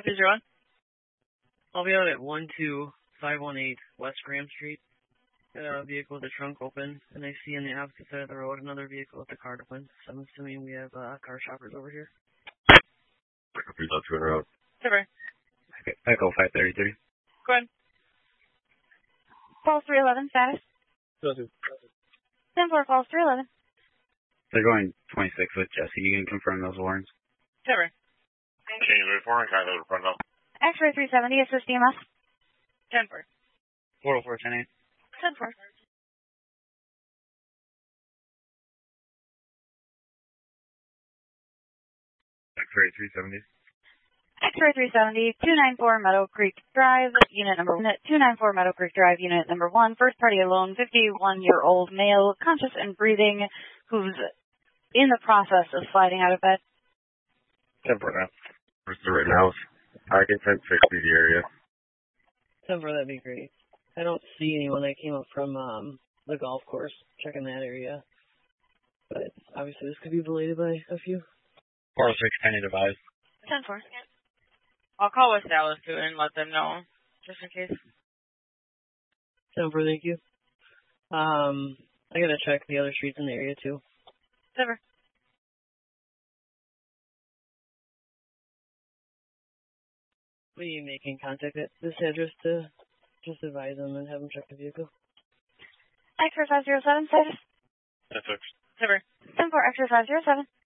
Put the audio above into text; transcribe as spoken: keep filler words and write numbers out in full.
five three zero one. I'll be out at one two five one eight West Graham Street. Got a vehicle with the trunk open, and I see on the opposite side of the road another vehicle with the car open. So I'm assuming we have uh, car shoppers over here. Please out two in a row. Super. Okay, Echo five thirty-three. Go ahead. Falls three eleven, status. ten four, Falls three eleven. They're going twenty-six with Jesse. You can confirm those warrants. Super. Change the four and kind of front up. X-ray three seventy, assist E M S. ten four. four oh four, ten eight. ten four. X-ray three seventy. X-ray three seventy, two nine four Meadow Creek Drive, unit number one. two nine four Meadow Creek Drive, unit number one. First party alone, fifty-one-year-old male, conscious and breathing, who's in the process of sliding out of bed. ten four now. Where's the Rittenhouse? I can send sixty to the area. ten four, that'd be great. I don't see anyone that came up from um, the golf course checking that area. But obviously this could be belated by a few. four oh six, ten eight advised. ten four. I'll call West Dallas too and let them know, just in case. ten four, thank you. Um, I gotta check the other streets in the area too. Super. We need making contact at this address to just advise them and have them check the vehicle. X-ray five zero seven, status. That's six. Super. ten four, X-ray five zero seven.